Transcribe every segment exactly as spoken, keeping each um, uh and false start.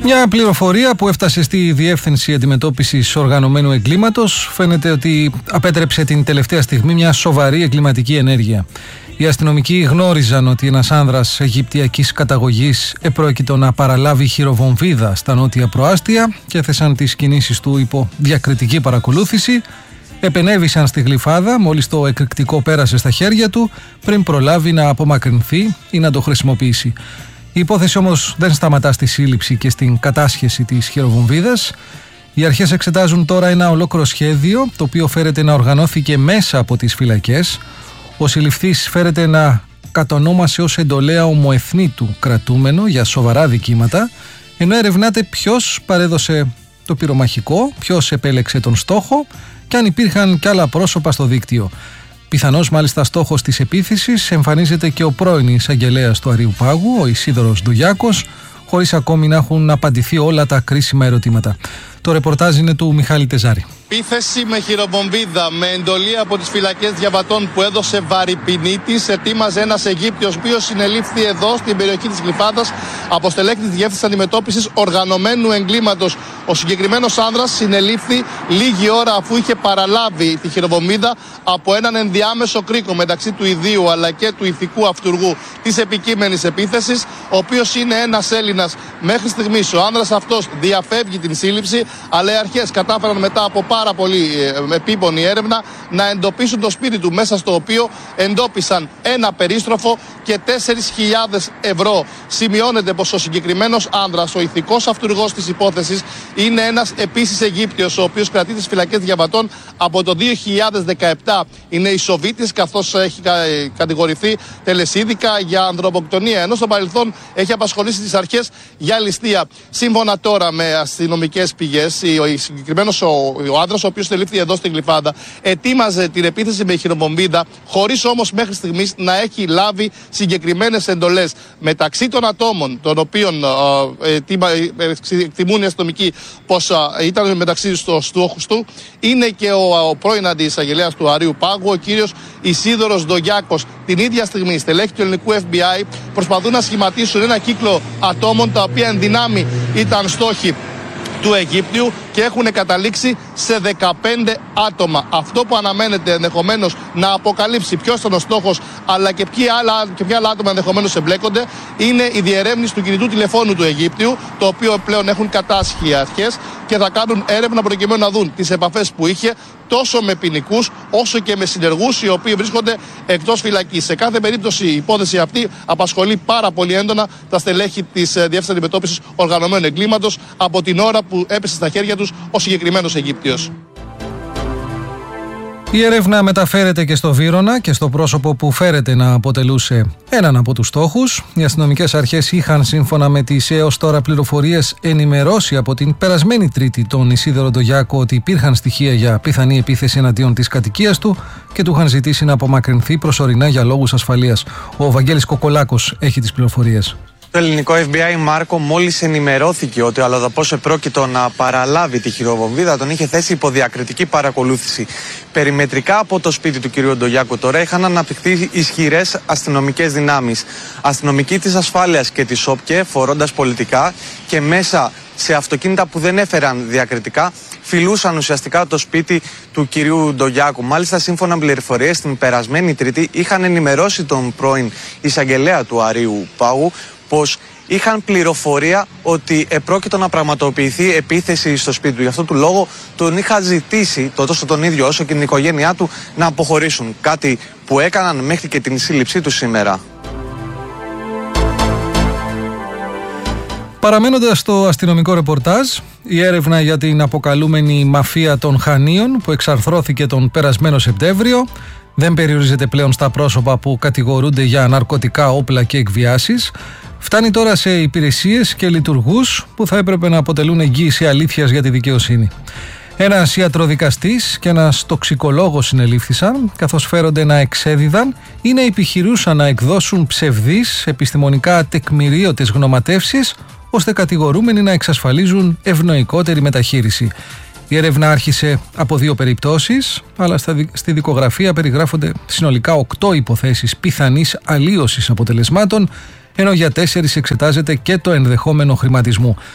Μια πληροφορία που έφτασε στη Διεύθυνση Αντιμετώπισης Οργανωμένου Εγκλήματος φαίνεται ότι απέτρεψε την τελευταία στιγμή μια σοβαρή εγκληματική ενέργεια. Οι αστυνομικοί γνώριζαν ότι ένας άνδρας αιγυπτιακής καταγωγής επρόκειτο να παραλάβει χειροβομβίδα στα νότια προάστια και έθεσαν τις κινήσεις του υπό διακριτική παρακολούθηση. Επενέβησαν στη Γλυφάδα μόλις το εκρηκτικό πέρασε στα χέρια του πριν προλάβει να απομακρυνθεί ή να το χρησιμοποιήσει. Η υπόθεση όμως δεν σταματά στη σύλληψη και στην κατάσχεση της χειροβομβίδας. Οι αρχές εξετάζουν τώρα ένα ολόκληρο σχέδιο, το οποίο φέρεται να οργανώθηκε μέσα από τις φυλακές. Ο συλληφθής φέρεται να κατονόμασε ως εντολέα ομοεθνήτου κρατούμενο για σοβαρά δικήματα, ενώ ερευνάται ποιος παρέδωσε το πυρομαχικό, ποιος επέλεξε τον στόχο και αν υπήρχαν κι άλλα πρόσωπα στο δίκτυο. Πιθανώς μάλιστα στόχος της επίθεσης εμφανίζεται και ο πρώην εισαγγελέας του Αρείου Πάγου, ο Ισίδωρος Ντογιάκος, χωρίς ακόμη να έχουν απαντηθεί όλα τα κρίσιμα ερωτήματα. Το ρεπορτάζ είναι του Μιχάλη Τεζάρη. Επίθεση με χειροβομβίδα, με εντολή από τις φυλακές Διαβατών που έδωσε Βαρυπινίτης, ετοίμαζε ένας Αιγύπτιος, ο οποίος συνελήφθη εδώ στην περιοχή της Γλυφάδας από στελέχη της Διεύθυνσης Αντιμετώπισης Οργανωμένου Εγκλήματος. Ο συγκεκριμένος άνδρας συνελήφθη λίγη ώρα αφού είχε παραλάβει τη χειροβομβίδα από έναν ενδιάμεσο κρίκο μεταξύ του ιδίου αλλά και του ηθικού αυτούργου της επικείμενης επίθεσης, ο οποίος είναι ένας Έλληνας. Μέχρι στιγμής ο άνδρας αυτός διαφεύγει την σύλληψη, αλλά οι αρχές κατάφεραν μετά από πάρα πολύ επίπονη έρευνα να εντοπίσουν το σπίτι του, μέσα στο οποίο εντόπισαν ένα περίστροφο και τέσσερις χιλιάδες ευρώ. Σημειώνεται πως ο συγκεκριμένος άνδρας, ο ηθικός αυτούργος της υπόθεσης, είναι ένας επίσης Αιγύπτιος, ο οποίος κρατεί τις φυλακές Διαβατών από το δύο χιλιάδες δεκαεπτά. Είναι ισοβήτης, καθώς έχει κατηγορηθεί τελεσίδικα για ανθρωποκτονία, ενώ στο παρελθόν έχει απασχολήσει τις αρχές για ληστεία. Σύμφωνα τώρα με αστυνομικές πηγές, ο συγκεκριμένος ο, ο άντρας, ο οποίος τελήφθη εδώ στην Γλυφάδα, ετοίμαζε την επίθεση με χειροβομβίδα, χωρίς όμως μέχρι στιγμής να έχει λάβει συγκεκριμένες εντολές. Μεταξύ των ατόμων, των οποίων εκτιμούν οι αστυνομικοί πως ήταν μεταξύ στους στόχους του, είναι και ο, ο πρώην αντιεισαγγελέας του Αρείου Πάγου, ο κύριος Ισίδωρος Ντογιάκος. Την ίδια στιγμή, στελέχη του ελληνικού εφ μπι άι προσπαθούν να σχηματίσουν ένα κύκλο ατόμων, τα οποία εν δυνάμει ήταν στόχοι του Αιγύπτιου και έχουν καταλήξει σε δεκαπέντε άτομα. Αυτό που αναμένεται ενδεχομένως να αποκαλύψει ποιος ήταν ο στόχος, αλλά και ποια άλλα, και ποια άλλα άτομα ενδεχομένως εμπλέκονται, είναι η διερεύνηση του κινητού τηλεφώνου του Αιγύπτιου, το οποίο πλέον έχουν κατάσχει οι αρχές και θα κάνουν έρευνα προκειμένου να δουν τις επαφές που είχε τόσο με ποινικούς όσο και με συνεργούς οι οποίοι βρίσκονται εκτός φυλακής. Σε κάθε περίπτωση η υπόθεση αυτή απασχολεί πάρα πολύ έντονα τα στελέχη της Διεύθυνσης Αντιμετώπισης Οργανωμένου Εγκλήματος από την ώρα που έπεσε στα χέρια τους ο συγκεκριμένος Αιγύπτιος. Η έρευνα μεταφέρεται και στο Βύρωνα και στο πρόσωπο που φέρεται να αποτελούσε έναν από τους στόχους. Οι αστυνομικές αρχές είχαν, σύμφωνα με τις έως τώρα πληροφορίες, ενημερώσει από την περασμένη Τρίτη τον Ισίδωρο Ντογιάκο ότι υπήρχαν στοιχεία για πιθανή επίθεση εναντίον της κατοικίας του και του είχαν ζητήσει να απομακρυνθεί προσωρινά για λόγους ασφαλείας. Ο Βαγγέλης Κοκολάκος έχει τις πληροφορίες. Το ελληνικό εφ μπι άι, Μάρκο, μόλις ενημερώθηκε ότι ο αλλοδαπός επρόκειτο να παραλάβει τη χειροβομβίδα, τον είχε θέσει υπό διακριτική παρακολούθηση. Περιμετρικά από το σπίτι του κυρίου Ντογιάκου τώρα είχαν αναπτυχθεί ισχυρές αστυνομικές δυνάμεις. Αστυνομικοί της ασφάλειας και της ΟΠΚΕ, φορώντας πολιτικά και μέσα σε αυτοκίνητα που δεν έφεραν διακριτικά, φιλούσαν ουσιαστικά το σπίτι του κυρίου Ντογιάκου. Μάλιστα, σύμφωνα με πληροφορίες, την περασμένη Τρίτη είχαν ενημερώσει τον πρώην εισαγγελέα του Αρείου Πάγου πως είχαν πληροφορία ότι επρόκειτο να πραγματοποιηθεί επίθεση στο σπίτι του. Γι' αυτό του λόγο τον είχα ζητήσει, τόσο τον ίδιο όσο και την οικογένειά του, να αποχωρήσουν. Κάτι που έκαναν μέχρι και την σύλληψή του σήμερα. Παραμένοντας στο αστυνομικό ρεπορτάζ, η έρευνα για την αποκαλούμενη μαφία των Χανίων που εξαρθρώθηκε τον περασμένο Σεπτέμβριο δεν περιορίζεται πλέον στα πρόσωπα που κατηγορούνται για ναρκωτικά, όπλα και εκβιάσεις. Φτάνει τώρα σε υπηρεσίες και λειτουργούς που θα έπρεπε να αποτελούν εγγύηση αλήθειας για τη δικαιοσύνη. Ένας ιατροδικαστής και ένας τοξικολόγος συνελήφθησαν, καθώς φέρονται να εξέδιδαν ή να επιχειρούσαν να εκδώσουν ψευδείς επιστημονικά τεκμηρίωτες γνωματεύσεις, ώστε κατηγορούμενοι να εξασφαλίζουν ευνοϊκότερη μεταχείριση. Η έρευνα άρχισε από δύο περιπτώσεις, αλλά στη δικογραφία περιγράφονται συνολικά οκτώ υποθέσεις πιθανής αλλίωσης αποτελεσμάτων, ενώ για τέσσερις εξετάζεται και το ενδεχόμενο χρηματισμού.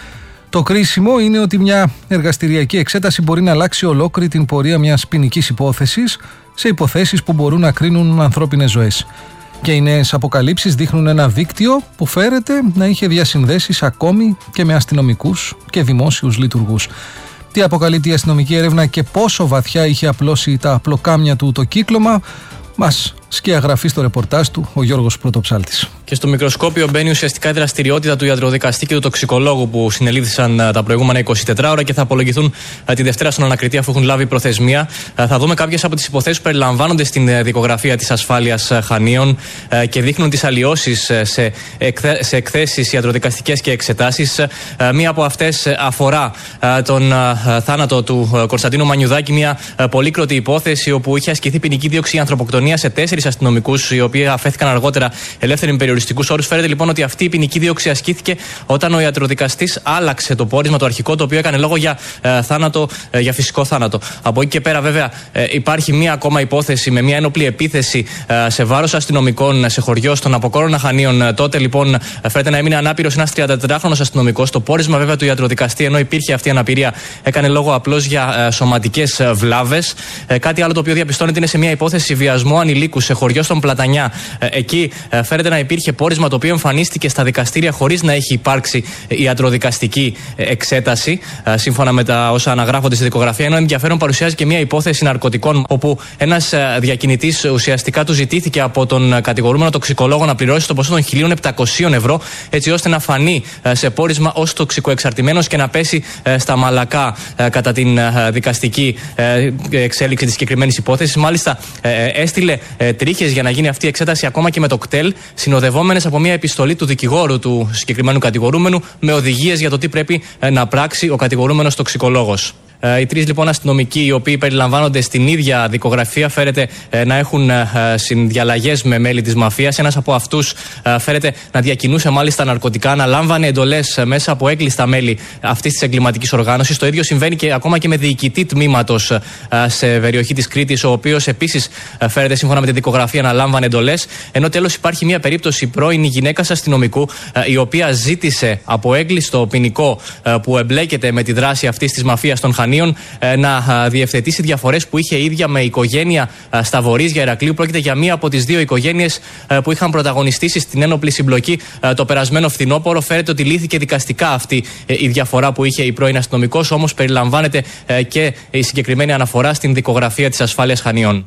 Το κρίσιμο είναι ότι μια εργαστηριακή εξέταση μπορεί να αλλάξει ολόκληρη την πορεία μιας ποινικής υπόθεσης σε υποθέσεις που μπορούν να κρίνουν ανθρώπινες ζωές. Και οι νέες αποκαλύψεις δείχνουν ένα δίκτυο που φέρεται να είχε διασυνδέσεις ακόμη και με αστυνομικούς και δημόσιους λειτουργούς. Τι αποκαλύπτει η αστυνομική έρευνα και πόσο βαθιά είχε απλώσει τα πλοκάμια του το κύκλωμα, μας σκιαγραφεί στο ρεπορτάζ του ο Γιώργος Πρωτοψάλτης. Και στο μικροσκόπιο μπαίνει ουσιαστικά η δραστηριότητα του ιατροδικαστή και του τοξικολόγου που συνελήφθησαν τα προηγούμενα εικοσιτέσσερις ώρα και θα απολογηθούν τη Δευτέρα στον ανακριτή αφού έχουν λάβει προθεσμία. Θα δούμε κάποιες από τις υποθέσεις που περιλαμβάνονται στην δικογραφία της ασφάλειας Χανίων και δείχνουν τις αλλοιώσεις σε, εκθέ, σε εκθέσεις ιατροδικαστικές και εξετάσεις. Μία από αυτές αφορά τον θάνατο του Κωνσταντίνου Μανιουδάκη, μια πολύκροτη υπόθεση όπου είχε ασκηθεί ποινική δίωξη για ανθρωποκτονία σε τέσσερις αστυνομικούς, οι οποίοι αφέθηκαν αργότερα ελεύθεροι με περιοριστικούς όρους. Φαίνεται λοιπόν ότι αυτή η ποινική δίωξη ασκήθηκε όταν ο ιατροδικαστής άλλαξε το πόρισμα το αρχικό, το οποίο έκανε λόγο για ε, θάνατο, ε, για φυσικό θάνατο. Από εκεί και πέρα, βέβαια, ε, υπάρχει μία ακόμα υπόθεση με μία ένοπλη επίθεση ε, σε βάρος αστυνομικών σε χωριό στον Αποκόρονα Χανίων. Ε, τότε λοιπόν φαίνεται να έμεινε ανάπηρος ένας τριαντατετράχρονος αστυνομικός. Το πόρισμα βέβαια του ιατροδικαστή, ενώ υπήρχε αυτή η αναπηρία, έκανε λόγο απλώς για ε, σωματικές ε, βλάβες. Ε, κάτι άλλο το οποίο διαπιστώνεται είναι σε μία υπόθεση βιασμού ανηλίκου σε χωριό στον Πλατανιά. Ε, εκεί ε, φαίνεται να υπήρχε πόρισμα το οποίο εμφανίστηκε στα δικαστήρια χωρίς να έχει υπάρξει ιατροδικαστική εξέταση, ε, σύμφωνα με τα όσα αναγράφονται στη δικογραφία. Ενώ ενδιαφέρον παρουσιάζει και μια υπόθεση ναρκωτικών, όπου ένας διακινητής ουσιαστικά του ζητήθηκε από τον κατηγορούμενο τοξικολόγο να πληρώσει το ποσό των χίλια επτακόσια ευρώ, έτσι ώστε να φανεί ε, σε πόρισμα ως τοξικοεξαρτημένος και να πέσει ε, στα μαλακά ε, κατά την ε, δικαστική ε, εξέλιξη της συγκεκριμένης υπόθεσης. Μάλιστα, ε, έστειλε ε, τρίχες για να γίνει αυτή η εξέταση ακόμα και με το κτέλ, συνοδευόμενες από μια επιστολή του δικηγόρου του συγκεκριμένου κατηγορούμενου με οδηγίες για το τι πρέπει να πράξει ο κατηγορούμενος τοξικολόγος. Οι τρεις λοιπόν αστυνομικοί, οι οποίοι περιλαμβάνονται στην ίδια δικογραφία, φέρεται να έχουν συνδιαλλαγές με μέλη της μαφίας. Ένας από αυτούς φέρεται να διακινούσε μάλιστα ναρκωτικά, να λάμβανε εντολές μέσα από έγκλειστα μέλη αυτής της εγκληματικής οργάνωσης. Το ίδιο συμβαίνει και ακόμα και με διοικητή τμήματος σε περιοχή της Κρήτης, ο οποίος επίσης φέρεται σύμφωνα με τη δικογραφία να λάμβανε εντολές. Ενώ τέλος υπάρχει μια περίπτωση πρώην γυναίκας αστυνομικού, η οποία ζήτησε από έγκλειστο ποινικό που εμπλέκεται με τη δράση αυτής της μαφίας των Χανίων να διευθετήσει διαφορές που είχε ίδια με οικογένεια Σταβορίζια Ηρακλείου. Πρόκειται για μία από τις δύο οικογένειες που είχαν πρωταγωνιστήσει στην ένοπλη συμπλοκή το περασμένο φθινόπωρο. Φέρεται ότι λύθηκε δικαστικά αυτή η διαφορά που είχε η πρώην αστυνομικός, όμως περιλαμβάνεται και η συγκεκριμένη αναφορά στην δικογραφία της ασφάλειας Χανίων.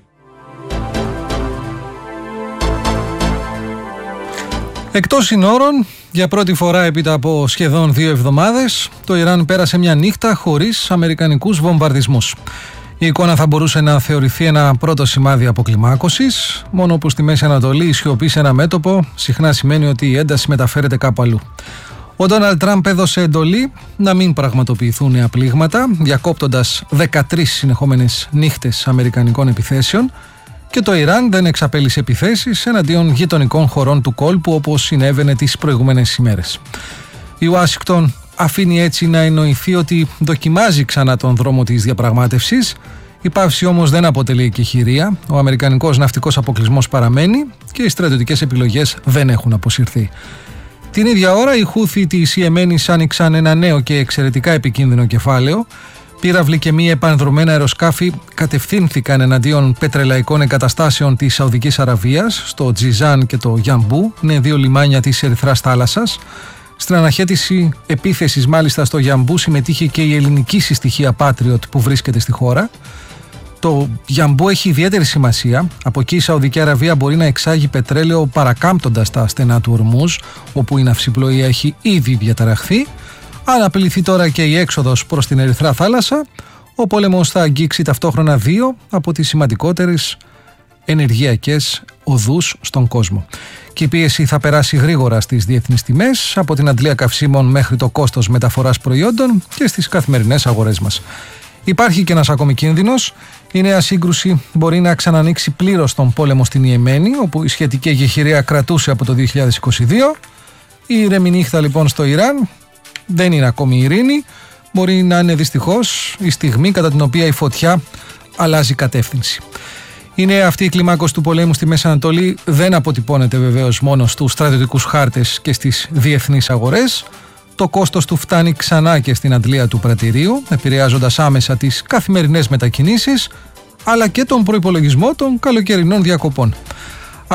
Εκτός συνόρων, για πρώτη φορά έπειτα από σχεδόν δύο εβδομάδες, το Ιράν πέρασε μια νύχτα χωρίς αμερικανικούς βομβαρδισμούς. Η εικόνα θα μπορούσε να θεωρηθεί ένα πρώτο σημάδι αποκλιμάκωσης, μόνο που στη Μέση Ανατολή η σιωπή σε ένα μέτωπο συχνά σημαίνει ότι η ένταση μεταφέρεται κάπου αλλού. Ο Ντόναλντ Τραμπ έδωσε εντολή να μην πραγματοποιηθούν νέα πλήγματα, διακόπτοντας δεκατρείς συνεχόμενες νύχτες αμερικανικών επιθέσεων. Και το Ιράν δεν εξαπέλυσε επιθέσεις εναντίον γειτονικών χωρών του κόλπου, όπως συνέβαινε τις προηγούμενες ημέρες. Η Ουάσιγκτον αφήνει έτσι να εννοηθεί ότι δοκιμάζει ξανά τον δρόμο της διαπραγμάτευσης. Η παύση όμως δεν αποτελεί εκεχηρία. Ο αμερικανικός ναυτικός αποκλεισμός παραμένει και οι στρατιωτικές επιλογές δεν έχουν αποσυρθεί. Την ίδια ώρα, οι Χούθι της Ιεμένης άνοιξαν ένα νέο και εξαιρετικά επικίνδυνο κεφάλαιο. Πύραυλοι και μη επανδρομένα αεροσκάφη κατευθύνθηκαν εναντίον πετρελαϊκών εγκαταστάσεων της Σαουδικής Αραβίας στο Τζιζάν και το Γιαμπού, είναι δύο λιμάνια της Ερυθράς θάλασσας. Στην αναχέτηση επίθεσης μάλιστα στο Γιαμπού συμμετείχε και η ελληνική συστοιχία Patriot που βρίσκεται στη χώρα. Το Γιαμπού έχει ιδιαίτερη σημασία. Από εκεί η Σαουδική Αραβία μπορεί να εξάγει πετρέλαιο παρακάμπτοντας τα στενά του Ορμούζ, όπου η ναυσιπλοεία έχει ήδη διαταραχθεί. Αν απειληθεί τώρα και η έξοδος προς την Ερυθρά θάλασσα, ο πόλεμος θα αγγίξει ταυτόχρονα δύο από τις σημαντικότερες ενεργειακές οδούς στον κόσμο. Και η πίεση θα περάσει γρήγορα στις διεθνείς τιμές, από την αντλία καυσίμων μέχρι το κόστος μεταφοράς προϊόντων και στις καθημερινές αγορές μας. Υπάρχει και ένας ακόμη κίνδυνος. Η νέα σύγκρουση μπορεί να ξανανοίξει πλήρως τον πόλεμο στην Ιεμένη, όπου η σχετική εγχειρία κρατούσε από το δύο χιλιάδες είκοσι δύο. Η ήρεμη νύχτα λοιπόν στο Ιράν δεν είναι ακόμη ειρήνη. Μπορεί να είναι δυστυχώς η στιγμή κατά την οποία η φωτιά αλλάζει κατεύθυνση. Είναι αυτή η κλιμάκωση του πολέμου στη Μέση Ανατολή, δεν αποτυπώνεται βεβαίως μόνο στους στρατιωτικούς χάρτες και στις διεθνείς αγορές. Το κόστος του φτάνει ξανά και στην αντλία του πρατηρίου, επηρεάζοντας άμεσα τις καθημερινές μετακινήσεις, αλλά και τον προϋπολογισμό των καλοκαιρινών διακοπών.